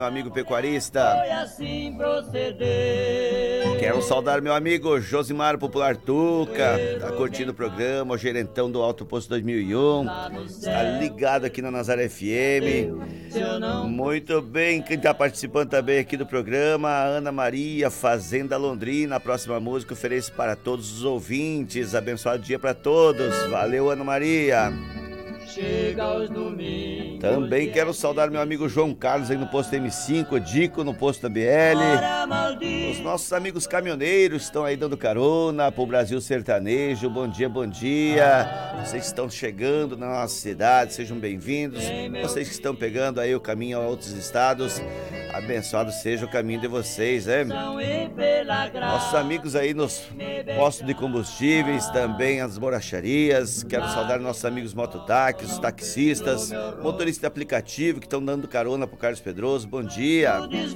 amigo pecuarista. Foi assim proceder. Quero saudar meu amigo Josimar Popular Tuca, tá curtindo o programa, o gerentão do Alto Posto 2001, está ligado aqui na Nazaré FM. Muito bem, quem tá participando também aqui do programa, a Ana Maria, Fazenda Londrina. A próxima música ofereço para todos os ouvintes, abençoado dia para todos. Valeu, Ana Maria. Chega aos domingos. Também quero saudar meu amigo João Carlos aí no posto M5, Dico no posto da BL. Os nossos amigos caminhoneiros estão aí dando carona pro Brasil Sertanejo. Bom dia, bom dia. Vocês que estão chegando na nossa cidade, sejam bem-vindos. Vocês que estão pegando aí o caminho a outros estados, abençoado seja o caminho de vocês, né? Nossos amigos aí nos postos de combustíveis, também as borracharias. Quero saudar nossos amigos mototáxis, os taxistas, motoristas de aplicativo que estão dando carona pro Carlos Pedroso. Bom dia.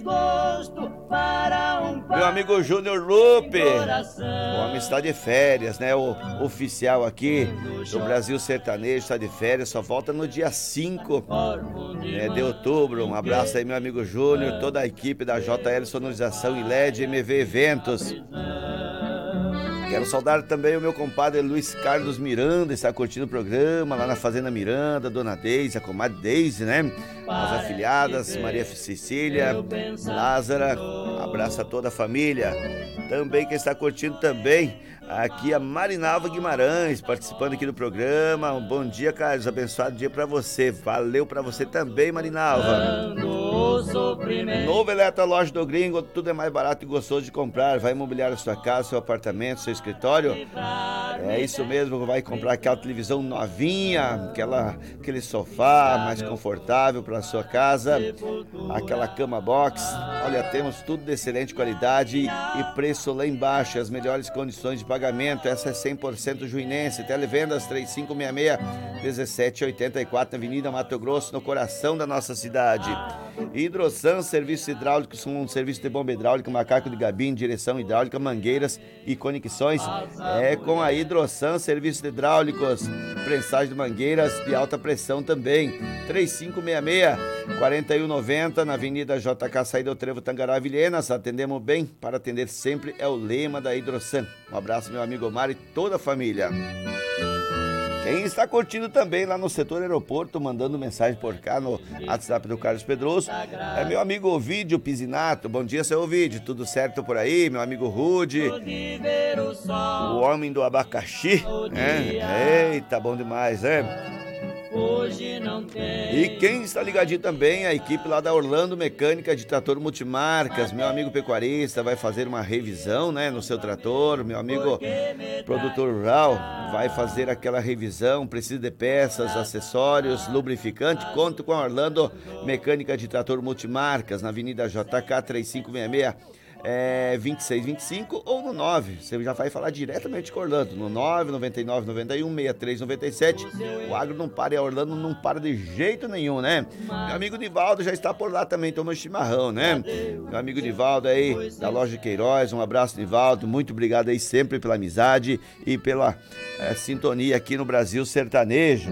Meu amigo Júnior Lupe, o homem está de férias, né? O oficial aqui do Brasil Sertanejo está de férias, só volta no dia 5 de outubro. Um abraço aí, meu amigo Júnior, toda a equipe da JL Sonorização e LED MV Eventos. Quero saudar também o meu compadre Luiz Carlos Miranda, está curtindo o programa lá na Fazenda Miranda, Dona Deise, a comadre Deise, né? As afilhadas, Maria Cecília, Lázara, abraço a toda a família. Também quem está curtindo também, aqui a Marinalva Guimarães, participando aqui do programa. Um bom dia, Carlos, abençoado dia pra você. Valeu pra você também, Marinalva. Novo Eletro Loja do Gringo, tudo é mais barato e gostoso de comprar. Vai imobiliar a sua casa, seu apartamento, seu escritório. É isso mesmo, vai comprar aquela televisão novinha, aquele sofá mais confortável para a sua casa, aquela cama box. Olha, temos tudo de excelente qualidade e preço lá embaixo, as melhores condições de pagamento. Essa é 100% juinense. Televendas 3566-1784, na Avenida Mato Grosso, no coração da nossa cidade. Hidrosan, serviços hidráulicos, um serviço de bomba hidráulica, macaco de gabine, direção hidráulica, mangueiras e conexões. É com a Hidrosan, serviços hidráulicos, prensagem de mangueiras de alta pressão também. 3566-4190, na Avenida JK, saída do Trevo Tangará Vilhenas. Atendemos bem, para atender sempre é o lema da Hidrosan. Um abraço, meu amigo Omar e toda a família. Quem está curtindo também lá no setor aeroporto, mandando mensagem por cá no WhatsApp do Carlos Pedroso, é meu amigo Ovídio Pisinato. Bom dia, seu Ovídio, tudo certo por aí? Meu amigo Rude, o homem do abacaxi, né? Eita, bom demais, né? Hoje não tem. E quem está ligadinho também, a equipe lá da Orlando Mecânica de Trator Multimarcas, meu amigo pecuarista vai fazer uma revisão, né, no seu trator. Meu amigo produtor rural vai fazer aquela revisão, precisa de peças, acessórios, lubrificante. Conto com a Orlando Mecânica de Trator Multimarcas, na Avenida JK 3566. 2625 ou no 9, você já vai falar diretamente com Orlando, no 99991-6397. O agro não para e a Orlando não para de jeito nenhum, né? Meu amigo Nivaldo já está por lá também, tomando chimarrão, né? Meu amigo Nivaldo aí, da loja Queiroz, um abraço, Nivaldo, muito obrigado aí sempre pela amizade e pela sintonia aqui no Brasil Sertanejo.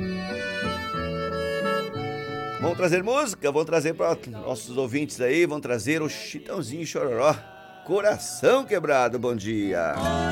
Vamos trazer música, vamos trazer para nossos ouvintes aí, vamos trazer o Chitãozinho Chororó, Coração Quebrado. Bom dia.